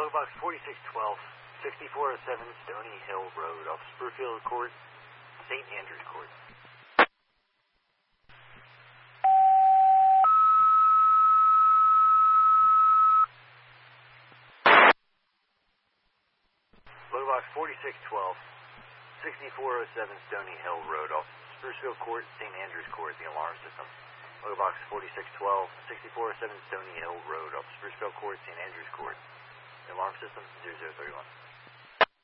Box 4612, 6407 Stony Hill Road, off Spurfield Court, St. Andrews Court. Box 4612, 6407 Stony Hill Road, off Sprucefield Court, St. Andrews Court, the alarm system. Box 4612, 6407 Stony Hill Road, off Sprucefield Court, St. Andrews Court. The alarm system 0031.